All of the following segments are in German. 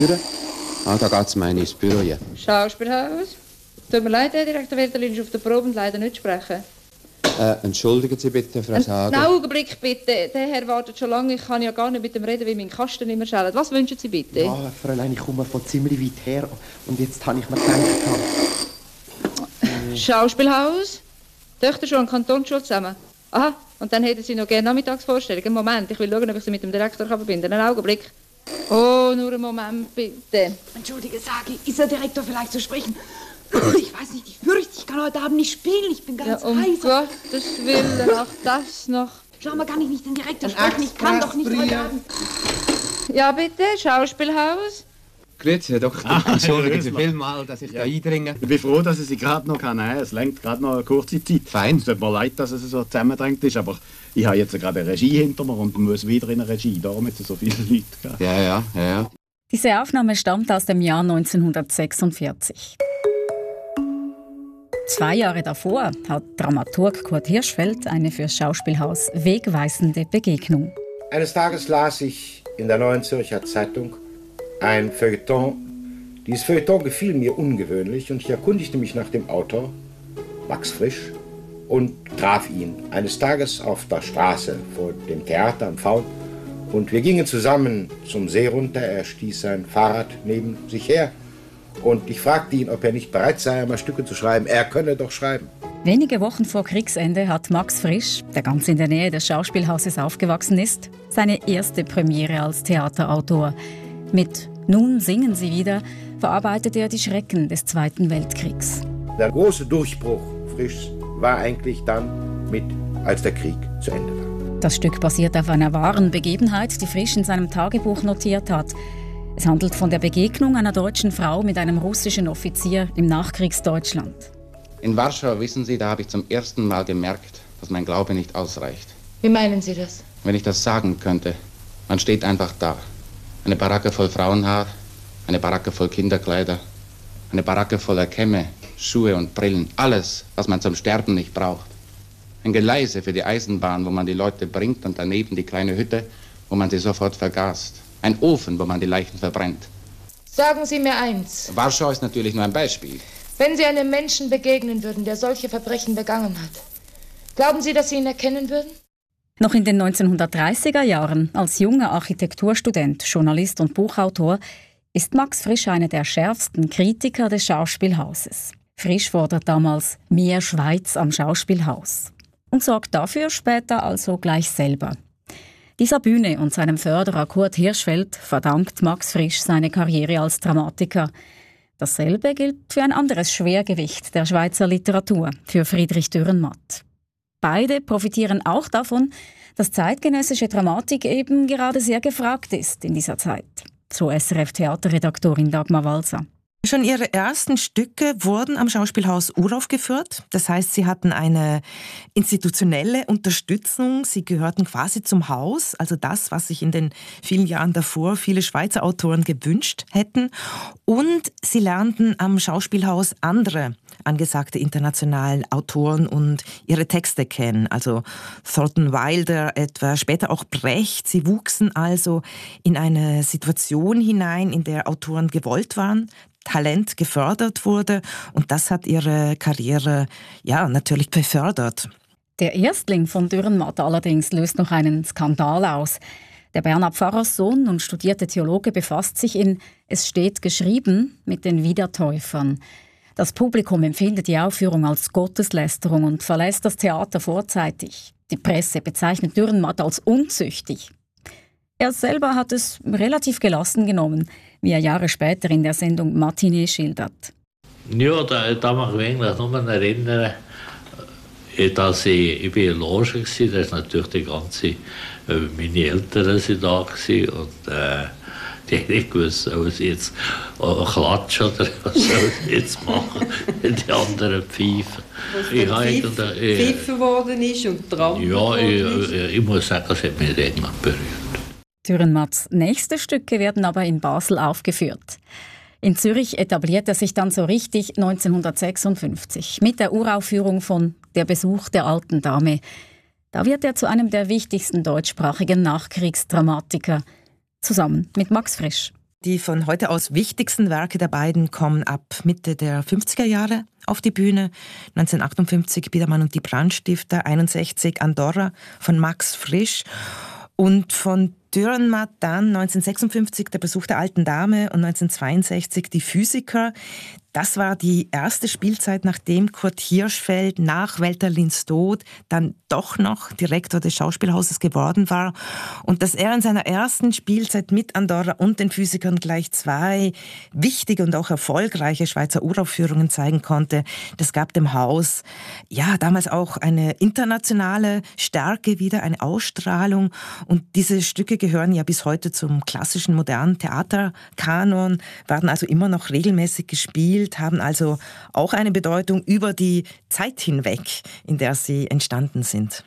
Ah, da geht's mir ins Büro, ja. Schauspielhaus. Tut mir leid, Herr Direktor Welterlin ist auf der Probe und leider nicht sprechen. Entschuldigen Sie bitte, Frau Sager. Einen Augenblick bitte. Der Herr wartet schon lange. Ich kann ja gar nicht mit ihm reden, weil mein Kasten immer schellt. Was wünschen Sie bitte? Ja, Fräulein, ich komme von ziemlich weit her und jetzt habe ich mir gedacht... Schauspielhaus. Töchter schon an Kantonsschule zusammen. Aha, und dann hätten Sie noch gerne Nachmittagsvorstellungen. Moment, ich will schauen, ob ich Sie mit dem Direktor verbinden kann. Einen Augenblick. Oh, nur einen Moment, bitte. Entschuldige, Sagi, ist der Direktor vielleicht zu sprechen? Ich weiß nicht, ich fürchte, ich kann heute Abend nicht spielen. Ich bin ganz heiß. Gottes Willen, auch das noch. Schau mal, kann ich nicht den Direktor sprechen? Ich kann doch nicht heute Abend. Ja, bitte, Schauspielhaus. Grüezi, Herr Doktor. Entschuldigen Sie vielmal, dass ich da eindringe. Ich bin froh, dass ich Sie gerade noch nehmen kann. Es lenkt gerade noch eine kurze Zeit. Fein. Es tut mir leid, dass es so zusammendrängt ist, aber ich habe jetzt gerade eine Regie hinter mir und muss wieder in eine Regie. Darum hat es so viele Leute gegeben. Ja. Diese Aufnahme stammt aus dem Jahr 1946. 2 Jahre davor hat Dramaturg Kurt Hirschfeld eine fürs Schauspielhaus wegweisende Begegnung. Eines Tages las ich in der Neuen Zürcher Zeitung ein Feuilleton. Dieses Feuilleton gefiel mir ungewöhnlich und ich erkundigte mich nach dem Autor, Max Frisch, und traf ihn eines Tages auf der Straße vor dem Theater am Faun. Und wir gingen zusammen zum See runter. Er stieß sein Fahrrad neben sich her. Und ich fragte ihn, ob er nicht bereit sei, einmal Stücke zu schreiben. Er könne doch schreiben. Wenige Wochen vor Kriegsende hat Max Frisch, der ganz in der Nähe des Schauspielhauses aufgewachsen ist, seine erste Premiere als Theaterautor. Mit »Nun singen Sie wieder« verarbeitet er die Schrecken des Zweiten Weltkriegs. Der große Durchbruch Frischs war eigentlich dann als der Krieg zu Ende war. Das Stück basiert auf einer wahren Begebenheit, die Frisch in seinem Tagebuch notiert hat. Es handelt von der Begegnung einer deutschen Frau mit einem russischen Offizier im Nachkriegsdeutschland. In Warschau, wissen Sie, da habe ich zum ersten Mal gemerkt, dass mein Glaube nicht ausreicht. Wie meinen Sie das? Wenn ich das sagen könnte, man steht einfach da. Eine Baracke voll Frauenhaar, eine Baracke voll Kinderkleider, eine Baracke voller Kämme, Schuhe und Brillen. Alles, was man zum Sterben nicht braucht. Ein Geleise für die Eisenbahn, wo man die Leute bringt, und daneben die kleine Hütte, wo man sie sofort vergast. Ein Ofen, wo man die Leichen verbrennt. Sagen Sie mir eins. Warschau ist natürlich nur ein Beispiel. Wenn Sie einem Menschen begegnen würden, der solche Verbrechen begangen hat, glauben Sie, dass Sie ihn erkennen würden? Noch in den 1930er Jahren, als junger Architekturstudent, Journalist und Buchautor, ist Max Frisch einer der schärfsten Kritiker des Schauspielhauses. Frisch fordert damals mehr Schweiz am Schauspielhaus und sorgt dafür später also gleich selber. Dieser Bühne und seinem Förderer Kurt Hirschfeld verdankt Max Frisch seine Karriere als Dramatiker. Dasselbe gilt für ein anderes Schwergewicht der Schweizer Literatur, für Friedrich Dürrenmatt. Beide profitieren auch davon, dass zeitgenössische Dramatik eben gerade sehr gefragt ist in dieser Zeit. So SRF-Theaterredaktorin Dagmar Walser. Schon ihre ersten Stücke wurden am Schauspielhaus uraufgeführt. Das heißt, sie hatten eine institutionelle Unterstützung. Sie gehörten quasi zum Haus, also das, was sich in den vielen Jahren davor viele Schweizer Autoren gewünscht hätten. Und sie lernten am Schauspielhaus andere angesagte internationale Autoren und ihre Texte kennen. Also Thornton Wilder etwa, später auch Brecht. Sie wuchsen also in eine Situation hinein, in der Autoren gewollt waren, Talent gefördert wurde, und das hat ihre Karriere natürlich befördert. Der Erstling von Dürrenmatt allerdings löst noch einen Skandal aus. Der Berner Pfarrerssohn und studierte Theologe befasst sich in »Es steht geschrieben« mit den Wiedertäufern. Das Publikum empfindet die Aufführung als Gotteslästerung und verlässt das Theater vorzeitig. Die Presse bezeichnet Dürrenmatt als unzüchtig. Er selber hat es relativ gelassen genommen, wie er Jahre später in der Sendung Matinee schildert. Ja, da mag ich mich nur erinnern, dass ich bin in der Loge war. Da ist natürlich die ganze, meine Eltern sind da gewesen, und die haben nicht gewusst, soll sie jetzt klatschen oder was soll sie jetzt machen, die anderen pfeifen. Pfeifen worden ist und dran. Ja, ich muss sagen, das hat mich nicht berührt. Dürrenmatts nächste Stücke werden aber in Basel aufgeführt. In Zürich etabliert er sich dann so richtig 1956 mit der Uraufführung von »Der Besuch der alten Dame«. Da wird er zu einem der wichtigsten deutschsprachigen Nachkriegsdramatiker, zusammen mit Max Frisch. Die von heute aus wichtigsten Werke der beiden kommen ab Mitte der 50er Jahre auf die Bühne. 1958 Biedermann und die Brandstifter, 61 Andorra von Max Frisch und von Dürrenmatt dann 1956 der Besuch der alten Dame und 1962 die Physiker. Das war die erste Spielzeit, nachdem Kurt Hirschfeld nach Welterlins Tod dann doch noch Direktor des Schauspielhauses geworden war und dass er in seiner ersten Spielzeit mit Andorra und den Physikern gleich 2 wichtige und auch erfolgreiche Schweizer Uraufführungen zeigen konnte. Das gab dem Haus ja damals auch eine internationale Stärke wieder, eine Ausstrahlung, und diese Stücke gehören ja bis heute zum klassischen modernen Theaterkanon, werden also immer noch regelmäßig gespielt, haben also auch eine Bedeutung über die Zeit hinweg, in der sie entstanden sind.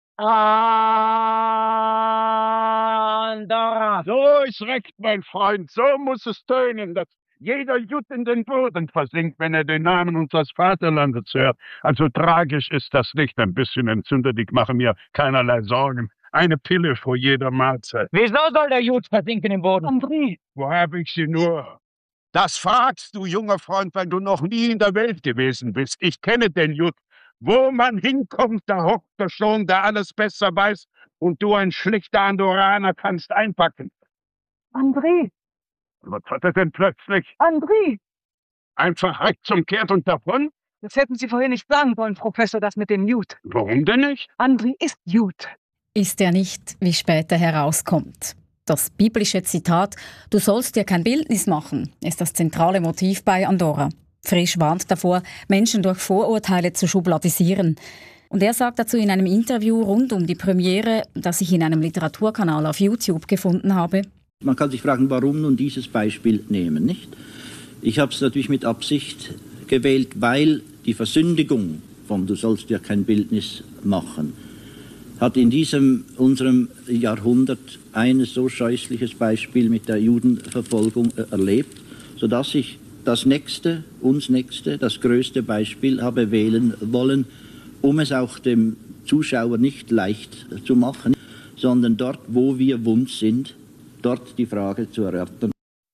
Andorra! So ist recht, mein Freund, so muss es tönen, dass jeder Jud in den Boden versinkt, wenn er den Namen unseres Vaterlandes hört. Also tragisch ist das nicht, ein bisschen entzündet, ich mache mir keinerlei Sorgen. Eine Pille vor jeder Mahlzeit. Wieso soll der Jud versinken im Boden? André, wo habe ich sie nur? Das fragst du, junger Freund, weil du noch nie in der Welt gewesen bist. Ich kenne den Jud. Wo man hinkommt, da hockt er schon, der alles besser weiß. Und du, ein schlichter Andorraner, kannst einpacken. André! Was hat er denn plötzlich? André! Einfach rechts umkehrt und davon? Das hätten Sie vorhin nicht sagen wollen, Professor, das mit dem Jud. Warum denn nicht? André ist Jud. Ist er nicht, wie später herauskommt. Das biblische Zitat »Du sollst dir kein Bildnis machen« ist das zentrale Motiv bei Andorra. Frisch warnt davor, Menschen durch Vorurteile zu schubladisieren. Und er sagt dazu in einem Interview rund um die Premiere, das ich in einem Literaturkanal auf YouTube gefunden habe: Man kann sich fragen, warum nun dieses Beispiel nehmen, nicht? Ich habe es natürlich mit Absicht gewählt, weil die Versündigung von »Du sollst dir kein Bildnis machen« hat in unserem Jahrhundert ein so scheußliches Beispiel mit der Judenverfolgung erlebt, sodass ich das nächste, das größte Beispiel habe wählen wollen, um es auch dem Zuschauer nicht leicht zu machen, sondern dort, wo wir wund sind, dort die Frage zu erörtern.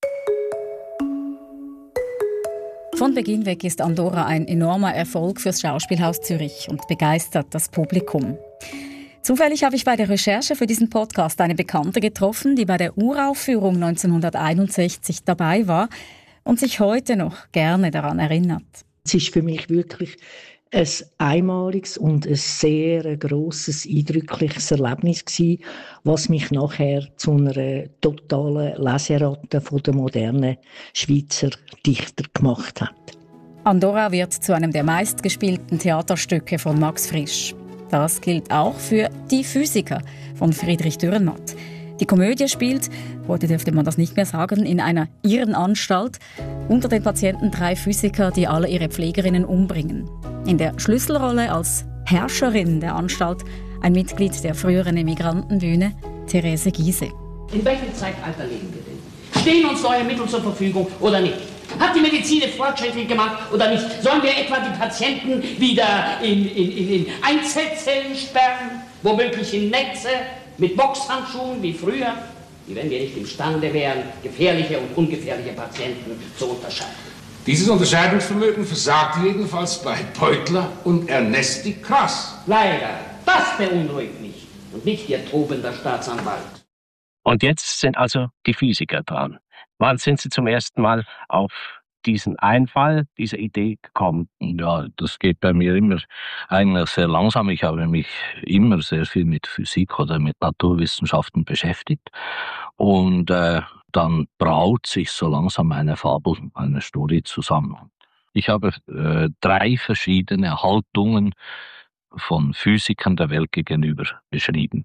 Von Beginn weg ist Andorra ein enormer Erfolg fürs Schauspielhaus Zürich und begeistert das Publikum. Zufällig habe ich bei der Recherche für diesen Podcast eine Bekannte getroffen, die bei der Uraufführung 1961 dabei war und sich heute noch gerne daran erinnert. Es ist für mich wirklich ein einmaliges und ein sehr grosses, eindrückliches Erlebnis gewesen, was mich nachher zu einer totalen Leseratte von der modernen Schweizer Dichter gemacht hat. Andorra wird zu einem der meistgespielten Theaterstücke von Max Frisch. Das gilt auch für Die Physiker von Friedrich Dürrenmatt. Die Komödie spielt, heute dürfte man das nicht mehr sagen, in einer Irrenanstalt. Unter den Patienten 3 Physiker, die alle ihre Pflegerinnen umbringen. In der Schlüsselrolle als Herrscherin der Anstalt ein Mitglied der früheren Emigrantenbühne, Therese Giese. In welchem Zeitalter leben wir denn? Stehen uns neue Mittel zur Verfügung oder nicht? Hat die Medizin Fortschritte gemacht oder nicht? Sollen wir etwa die Patienten wieder in Einzelzellen sperren? Womöglich in Netze mit Boxhandschuhen wie früher? Wie wenn wir nicht imstande wären, gefährliche und ungefährliche Patienten zu unterscheiden. Dieses Unterscheidungsvermögen versagt jedenfalls bei Beutler und Ernesti Krass. Leider, das beunruhigt mich und nicht Ihr tobender Staatsanwalt. Und jetzt sind also die Physiker dran. Wann sind Sie zum ersten Mal auf diesen Einfall, diese Idee gekommen? Ja, das geht bei mir immer eigentlich sehr langsam. Ich habe mich immer sehr viel mit Physik oder mit Naturwissenschaften beschäftigt. Und dann braut sich so langsam eine Fabel, eine Story zusammen. Ich habe 3 verschiedene Haltungen von Physikern der Welt gegenüber beschrieben.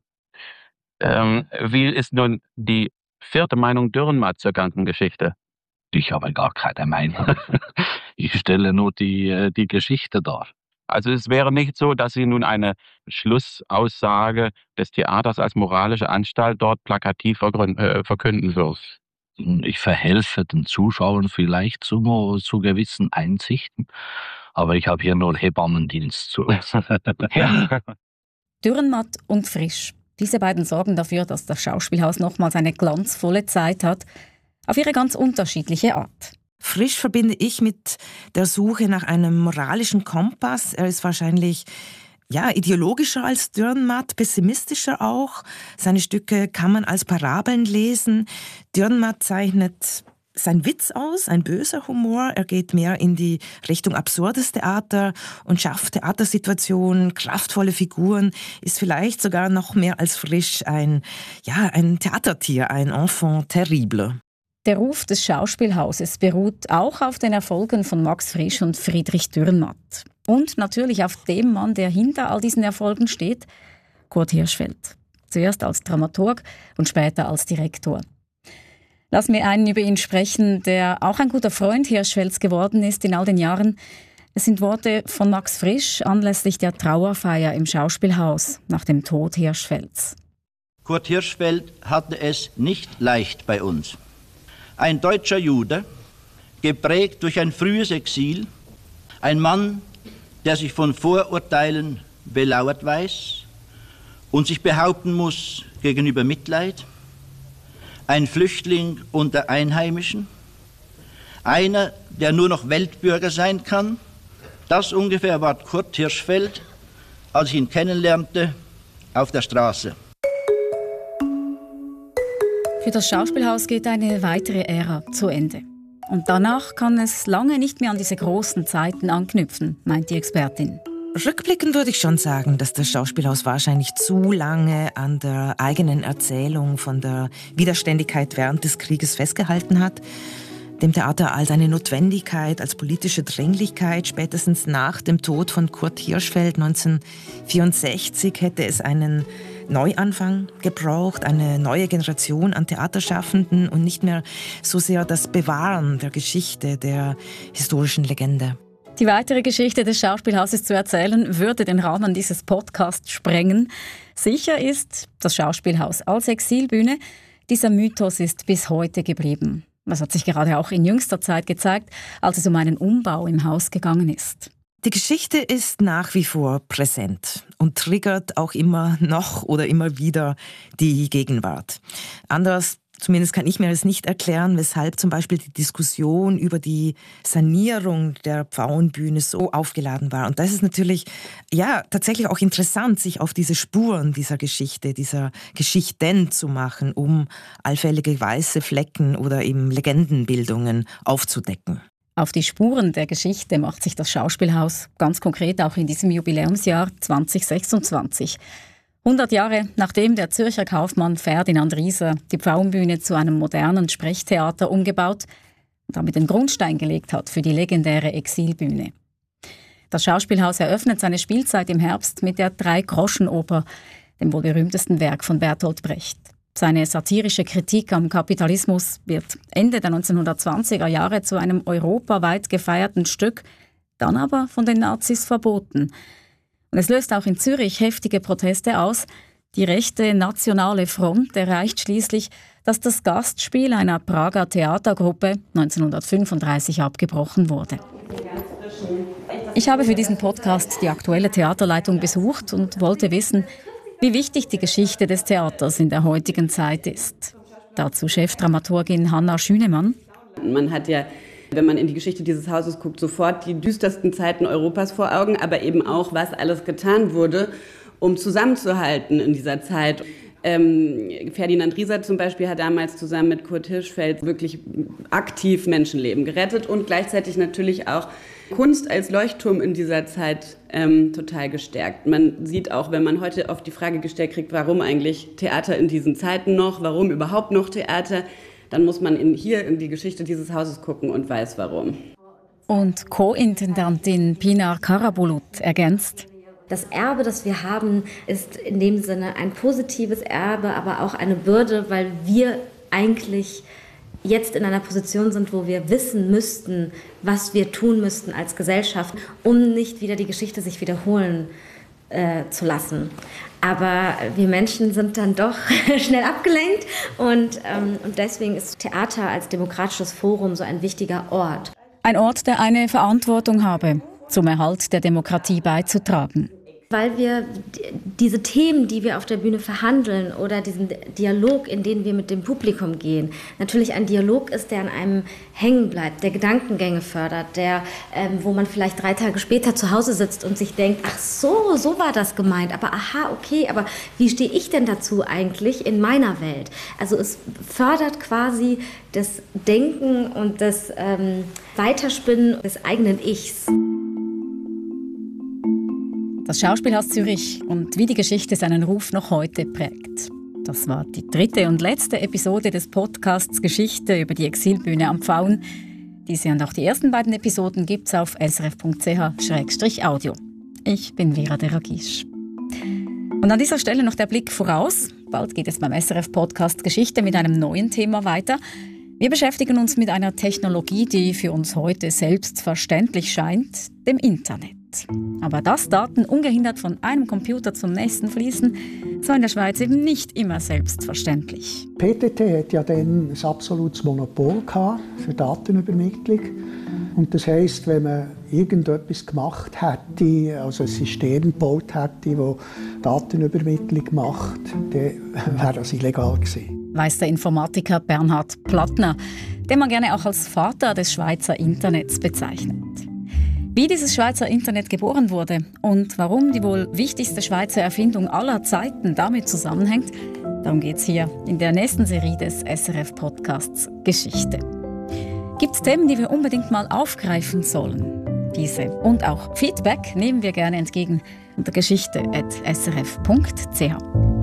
Wie ist nun die 4. Meinung Dürrenmatt zur ganzen Geschichte? Ich habe gar keine Meinung. Ich stelle nur die Geschichte dar. Also es wäre nicht so, dass Sie nun eine Schlussaussage des Theaters als moralische Anstalt dort plakativ verkünden würden? Ich verhelfe den Zuschauern vielleicht zu gewissen Einsichten, aber ich habe hier nur Hebammendienst zu. Ja. Dürrenmatt und Frisch. Diese beiden sorgen dafür, dass das Schauspielhaus nochmals eine glanzvolle Zeit hat. Auf ihre ganz unterschiedliche Art. Frisch verbinde ich mit der Suche nach einem moralischen Kompass. Er ist wahrscheinlich ideologischer als Dürrenmatt, pessimistischer auch. Seine Stücke kann man als Parabeln lesen. Dürrenmatt zeichnet sein Witz aus, ein böser Humor. Er geht mehr in die Richtung absurdes Theater und schafft Theatersituationen, kraftvolle Figuren, ist vielleicht sogar noch mehr als Frisch ein Theatertier, ein Enfant terrible. Der Ruf des Schauspielhauses beruht auch auf den Erfolgen von Max Frisch und Friedrich Dürrenmatt. Und natürlich auf dem Mann, der hinter all diesen Erfolgen steht, Kurt Hirschfeld. Zuerst als Dramaturg und später als Direktor. Lass mir einen über ihn sprechen, der auch ein guter Freund Hirschfelds geworden ist in all den Jahren. Es sind Worte von Max Frisch anlässlich der Trauerfeier im Schauspielhaus nach dem Tod Hirschfelds. Kurt Hirschfeld hatte es nicht leicht bei uns. Ein deutscher Jude, geprägt durch ein frühes Exil, ein Mann, der sich von Vorurteilen belauert weiß und sich behaupten muss gegenüber Mitleid, ein Flüchtling unter Einheimischen, einer, der nur noch Weltbürger sein kann. Das ungefähr war Kurt Hirschfeld, als ich ihn kennenlernte auf der Straße. Für das Schauspielhaus geht eine weitere Ära zu Ende. Und danach kann es lange nicht mehr an diese großen Zeiten anknüpfen, meint die Expertin. Rückblickend würde ich schon sagen, dass das Schauspielhaus wahrscheinlich zu lange an der eigenen Erzählung von der Widerständigkeit während des Krieges festgehalten hat. Dem Theater als eine Notwendigkeit, als politische Dringlichkeit. Spätestens nach dem Tod von Kurt Hirschfeld 1964 hätte es einen Neuanfang gebraucht, eine neue Generation an Theaterschaffenden und nicht mehr so sehr das Bewahren der Geschichte, der historischen Legende. Die weitere Geschichte des Schauspielhauses zu erzählen, würde den Rahmen dieses Podcasts sprengen. Sicher ist, das Schauspielhaus als Exilbühne, dieser Mythos ist bis heute geblieben. Das hat sich gerade auch in jüngster Zeit gezeigt, als es um einen Umbau im Haus gegangen ist. Die Geschichte ist nach wie vor präsent und triggert auch immer noch oder immer wieder die Gegenwart. Anders, zumindest kann ich mir das nicht erklären, weshalb zum Beispiel die Diskussion über die Sanierung der Pfauenbühne so aufgeladen war. Und das ist natürlich tatsächlich auch interessant, sich auf diese Spuren dieser Geschichte, dieser Geschichten zu machen, um allfällige weiße Flecken oder eben Legendenbildungen aufzudecken. Auf die Spuren der Geschichte macht sich das Schauspielhaus ganz konkret auch in diesem Jubiläumsjahr 2026. 100 Jahre nachdem der Zürcher Kaufmann Ferdinand Rieser die Pfauenbühne zu einem modernen Sprechtheater umgebaut und damit den Grundstein gelegt hat für die legendäre Exilbühne. Das Schauspielhaus eröffnet seine Spielzeit im Herbst mit der Drei-Groschen-Oper, dem wohl berühmtesten Werk von Bertolt Brecht. Seine satirische Kritik am Kapitalismus wird Ende der 1920er Jahre zu einem europaweit gefeierten Stück, dann aber von den Nazis verboten. Und es löst auch in Zürich heftige Proteste aus. Die rechte Nationale Front erreicht schließlich, dass das Gastspiel einer Prager Theatergruppe 1935 abgebrochen wurde. Ich habe für diesen Podcast die aktuelle Theaterleitung besucht und wollte wissen, wie wichtig die Geschichte des Theaters in der heutigen Zeit ist. Dazu Chefdramaturgin Hanna Schünemann. Man hat ja, wenn man in die Geschichte dieses Hauses guckt, sofort die düstersten Zeiten Europas vor Augen, aber eben auch, was alles getan wurde, um zusammenzuhalten in dieser Zeit. Ferdinand Rieser zum Beispiel hat damals zusammen mit Kurt Hirschfeld wirklich aktiv Menschenleben gerettet und gleichzeitig natürlich auch Kunst als Leuchtturm in dieser Zeit total gestärkt. Man sieht auch, wenn man heute oft die Frage gestellt kriegt, warum eigentlich Theater in diesen Zeiten noch, warum überhaupt noch Theater, dann muss man hier in die Geschichte dieses Hauses gucken und weiß warum. Und Co-Intendantin Pinar Karabulut ergänzt: Das Erbe, das wir haben, ist in dem Sinne ein positives Erbe, aber auch eine Bürde, weil wir eigentlich jetzt in einer Position sind, wo wir wissen müssten, was wir tun müssten als Gesellschaft, um nicht wieder die Geschichte sich wiederholen zu lassen. Aber wir Menschen sind dann doch schnell abgelenkt und deswegen ist Theater als demokratisches Forum so ein wichtiger Ort. Ein Ort, der eine Verantwortung habe, zum Erhalt der Demokratie beizutragen. Weil wir diese Themen, die wir auf der Bühne verhandeln oder diesen Dialog, in den wir mit dem Publikum gehen, natürlich ein Dialog ist, der an einem hängen bleibt, der Gedankengänge fördert, der, wo man vielleicht 3 Tage später zu Hause sitzt und sich denkt, ach so war das gemeint, aber aha, okay, aber wie stehe ich denn dazu eigentlich in meiner Welt? Also es fördert quasi das Denken und das Weiterspinnen des eigenen Ichs. Das Schauspielhaus Zürich und wie die Geschichte seinen Ruf noch heute prägt. Das war die 3. und letzte Episode des Podcasts Geschichte über die Exilbühne am Pfauen. Diese und auch die ersten beiden Episoden gibt's auf srf.ch/audio. Ich bin Vera Deragisch. Und an dieser Stelle noch der Blick voraus. Bald geht es beim SRF-Podcast Geschichte mit einem neuen Thema weiter. Wir beschäftigen uns mit einer Technologie, die für uns heute selbstverständlich scheint, dem Internet. Aber dass Daten ungehindert von einem Computer zum nächsten fließen, so in der Schweiz eben nicht immer selbstverständlich. PTT hat ja dann ein absolutes Monopol gehabt für Datenübermittlung. Und das heisst, wenn man irgendetwas gemacht hätte, also ein System gebaut hätte, das Datenübermittlung macht, dann wäre das illegal gewesen. Weiss der Informatiker Bernhard Plattner, den man gerne auch als Vater des Schweizer Internets bezeichnet. Wie dieses Schweizer Internet geboren wurde und warum die wohl wichtigste Schweizer Erfindung aller Zeiten damit zusammenhängt, darum geht es hier in der nächsten Serie des SRF-Podcasts Geschichte. Gibt es Themen, die wir unbedingt mal aufgreifen sollen? Diese und auch Feedback nehmen wir gerne entgegen unter geschichte@srf.ch.